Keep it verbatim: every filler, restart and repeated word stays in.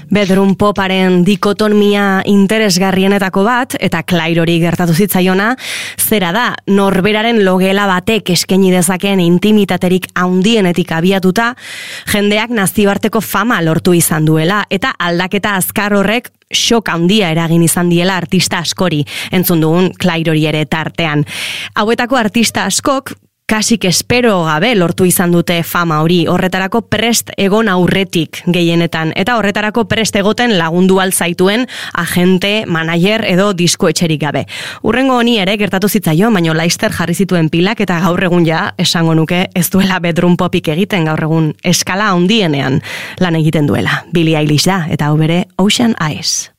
Bedroom poparen dikotomia interesgarrienetako bat, eta Clairori gertatu zitzaiona, zera da, norberaren logela batek eskaini dezakeen intimitaterik handienetik abiatuta, jendeak nazioarteko fama lortu izan duela, eta aldaketa azkar horrek xok handia eragin izan diela artista askori, entzun dugun Clairori ere tartean. Hauetako artista askok, kasik espero gabe lortu izan dute fama hori, horretarako prest egon aurretik gehienetan, eta horretarako prest egoten lagundu alzaituen agente, manager edo diskoetxerik gabe. Urrengo honi ere gertatu zitzaio, baino Leicester jarri zituen pilak eta gaur egun ja, esango nuke ez duela bedroom popik egiten gaur egun eskala handienean lan egiten duela. Billie Eilish da, eta hau bere Ocean Eyes.